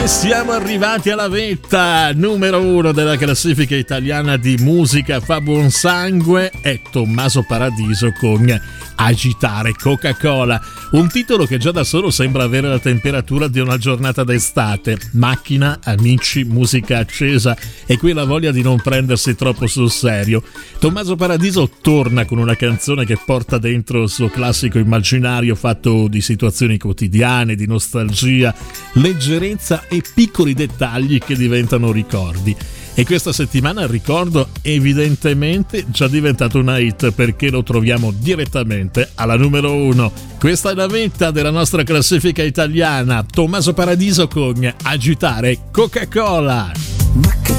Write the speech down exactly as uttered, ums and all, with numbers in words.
Siamo arrivati alla vetta numero uno della classifica italiana di musica fa buon sangue, è Tommaso Paradiso con Agitare Coca-Cola, un titolo che già da solo sembra avere la temperatura di una giornata d'estate. Macchina, amici, musica accesa e quella voglia di non prendersi troppo sul serio. Tommaso Paradiso torna con una canzone che porta dentro il suo classico immaginario fatto di situazioni quotidiane, di nostalgia, leggerezza e piccoli dettagli che diventano ricordi. E questa settimana il ricordo evidentemente già diventato una hit, perché lo troviamo direttamente alla numero uno. Questa è la vetta della nostra classifica italiana, Tommaso Paradiso con Agitare Coca-Cola.